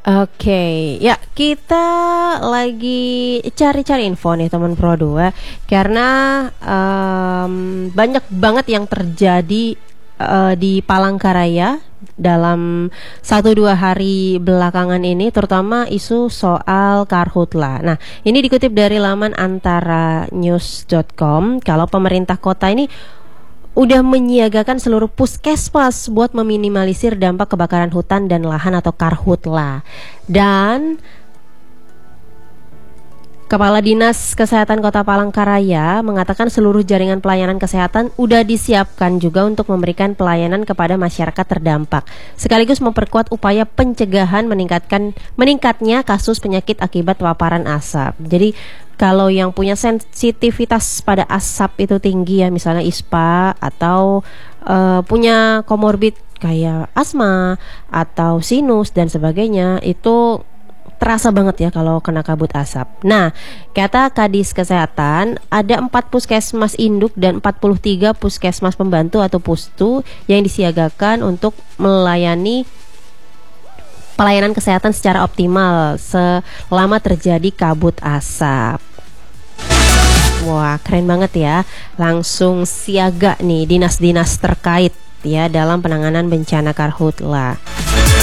Oke, ya kita lagi cari-cari info nih teman Pro 2 karena banyak banget yang terjadi di Palangkaraya dalam 1-2 hari belakangan ini, terutama isu soal karhutla. Nah, ini dikutip dari laman antaranews.com kalau pemerintah kota ini udah menyiagakan seluruh puskesmas buat meminimalisir dampak kebakaran hutan dan lahan atau karhutla. Dan Kepala Dinas Kesehatan Kota Palangkaraya mengatakan seluruh jaringan pelayanan kesehatan udah disiapkan juga untuk memberikan pelayanan kepada masyarakat terdampak, sekaligus memperkuat upaya pencegahan meningkatnya kasus penyakit akibat paparan asap. Jadi kalau yang punya sensitivitas pada asap itu tinggi ya, misalnya ISPA atau punya komorbid kayak asma atau sinus dan sebagainya, itu terasa banget ya kalau kena kabut asap. Nah, kata Kadis Kesehatan, ada 4 puskesmas induk dan 43 puskesmas pembantu atau pustu yang disiagakan untuk melayani pelayanan kesehatan secara optimal selama terjadi kabut asap. Wah, keren banget ya. Langsung siaga nih dinas-dinas terkait ya dalam penanganan bencana karhutla.